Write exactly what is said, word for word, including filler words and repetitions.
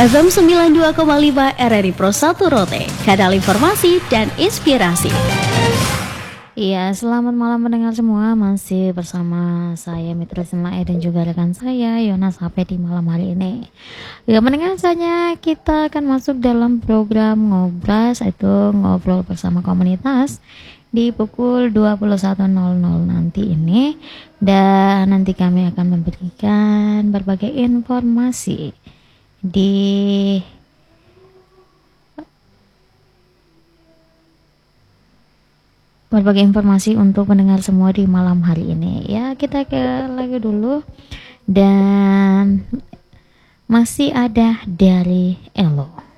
F M sembilan puluh dua koma lima R R I Pro satu Rote, kanal informasi dan inspirasi. Iya, selamat malam pendengar semua. Masih bersama saya Mitra Semae dan juga rekan saya Yonas H P di malam hari ini. Ya, pendengar saja kita akan masuk dalam program Ngobras, itu ngobrol bersama komunitas di pukul dua puluh satu nol nol nanti ini, dan nanti kami akan memberikan berbagai informasi di berbagai informasi untuk pendengar semua di malam hari ini. Ya, kita ke lagu dulu, dan masih ada dari Elo.